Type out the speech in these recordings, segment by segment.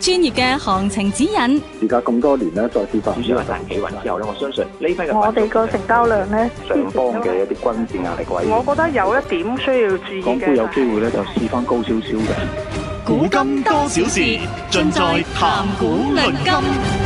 專業嘅行情指引。 而家咁多年咧，再次發主要係大企穩之後咧，我相信呢批嘅我哋個成交量咧， 上方嘅一啲均線壓力位， 我覺得有一點需要注意嘅。 港股有機會咧就試翻高少少嘅。 古今多少事，盡在談股論金。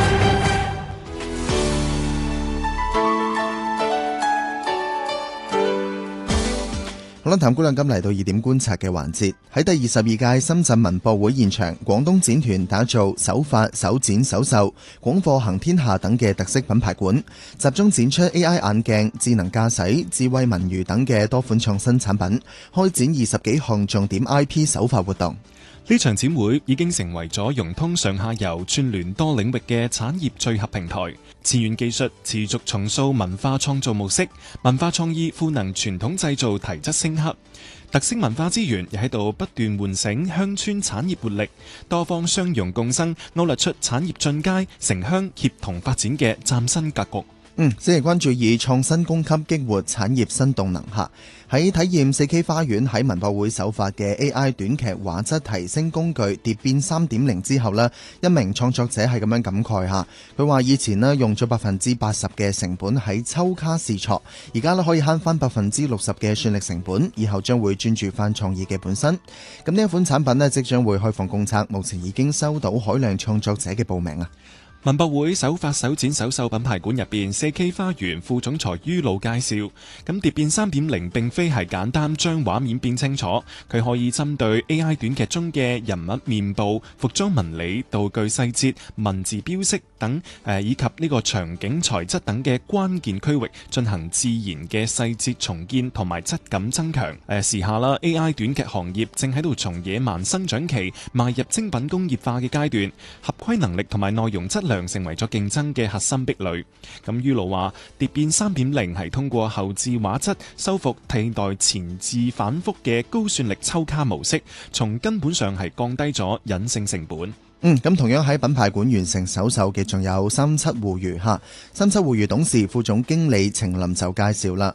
好啦，談股論金嚟到2點觀察嘅環節，喺第22屆深圳文博會現場，廣東展團打造首發、首展、首售、廣貨行天下等嘅特色品牌館，集中展出 AI 眼鏡、智能駕駛、智慧文娛等嘅多款創新產品，開展20幾項重點 IP 首發活動。 呢場展會已經成為咗融通上下游串聯多領域嘅產業聚合平台，前沿技術持續重塑文化創造模式，文化創意賦能傳統製造提質升級，特色文化資源亦喺度不斷喚醒鄉村產業活力，多方相容共生，勾勒出產業進階、城鄉協同發展嘅嶄新格局。 先係關注以創新供給激活產業新動能下，喺體驗 4K 花園喺文博會首發嘅 AI 短劇畫質提升工具蝶變 3.0 之後呢，一名創作者係咁樣感慨下，佢話以前呢用咗80%嘅成本喺抽卡試錯，而家呢可以慳翻60%嘅算力成本，以後將會專注翻創意嘅本身。咁呢一款產品呢即將會開放公測，目前已經收到海量創作者嘅報名啊。 文博會首發首展首售品牌館入邊 4K 花園副總裁于露介紹，咁蝶變 3.0 並非係簡單將畫面變清楚，佢可以針對 AI 短劇中嘅人物面部、服裝紋理、道具細節、文字標識等以及呢個場景材質等嘅關鍵區域進行自然嘅細節重建同埋質感增強。時下啦 AI 短劇行業正喺度從野蠻生長期邁入精品工業化嘅階段，合規能力同埋內容質量成為咗競爭嘅核心壁壘。咁于露話蝶變 3.0 係通過後置畫質修復替代前置反覆嘅高算力抽卡模式，從根本上係降低咗隱性成本。 咁同樣喺品牌館完成首售嘅仲有37互娛嚇。37互娛董事副總經理程林就介紹啦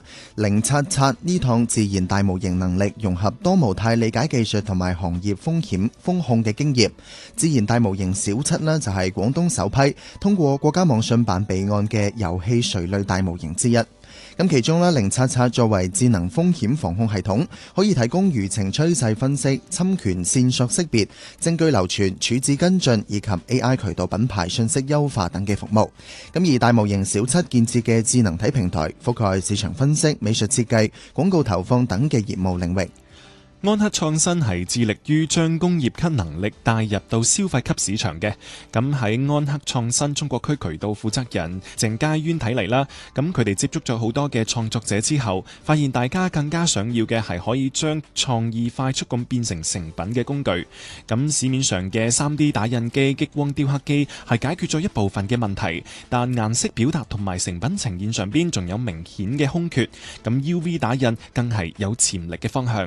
，077呢趟自然大模型能力融合多模態理解技術同埋行業風險風控嘅經驗。自然大模型小7呢就係廣東首批通過國家網信辦備案嘅遊戲垂類大模型之一。咁其中呢077作為智能風險防控系統，可以提供輿情趨勢分析、侵權線索識別、證據流傳、處置跟進以及 AI 渠道品牌信息優化等嘅服務。咁而大模型小7建設嘅智能體平台，覆蓋市場分析、美術設計、廣告投放等嘅業務領域。 安克創新係致力於將工業級能力帶入到消費級市場嘅。咁喺安克創新中國區渠道負責人鄭佳淵睇嚟啦，咁佢哋接觸咗好多嘅創作者之後，發現大家更加想要嘅係可以將創意快速咁變成成品嘅工具。咁市面上嘅 3D 打印機、激光雕刻機係解決咗一部分嘅問題，但顏色表達同埋成品呈現上邊仲有明顯嘅空缺。咁 UV 打印更係有潛力嘅方向。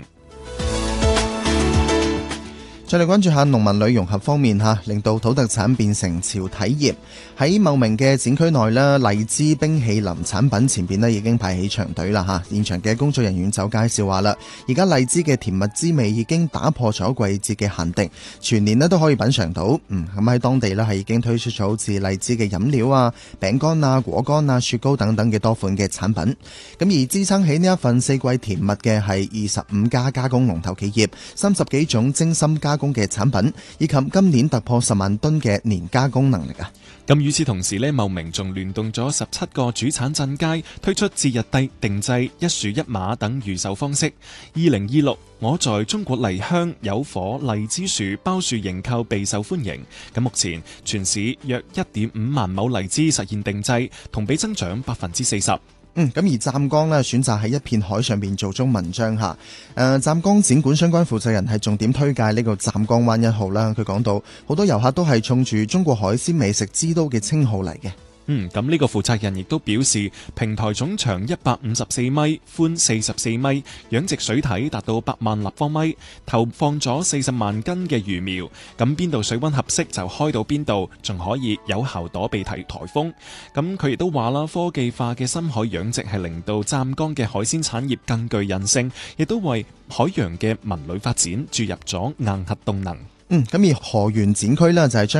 再嚟關注下農民旅融合方面嚇，令到土特產變成潮體業。喺茂名嘅展區內咧，荔枝冰淇淋產品前邊咧已經排起長隊啦嚇。現場嘅工作人員就介紹話啦，而家荔枝嘅甜蜜滋味已經打破咗季節嘅限定，全年咧都可以品嚐到。咁喺當地咧係已經推出咗好似荔枝嘅飲料啊、餅乾啊、果乾啊、雪糕等等嘅多款嘅產品。咁而支撐起呢一份四季甜蜜嘅係25家加工龍頭企業、30幾種精心加工嘅產品，以及今年突破10萬噸嘅年加工能力啊！ 咁與此同時呢，茂名仲聯動咗17個主產鎮街，推出節日定製一樹一馬等預售方式。2026我在中國麗鄉有火荔枝樹包樹認購備受歡迎。咁目前全市約1.5萬畝荔枝實現定製，同比增長40%。 咁而湛江呢選擇喺一片海上邊做咗文章下，湛江展館相關負責人係重點推介呢個湛江灣1號啦。佢講到好多遊客都係衝住中國海鮮美食之都嘅稱號嚟嘅。 咁呢個負責人亦都表示，平台總長154米，寬44米，養殖水體達到8萬立方米，投放咗40萬斤嘅魚苗。咁邊度水溫合適就開到邊度，仲可以有效躲避颱風。咁佢亦都話啦，科技化嘅深海養殖係令到湛江嘅海鮮產業更具韌性，亦都為海洋嘅文旅發展注入咗硬核動能。 咁而河源展區呢就係將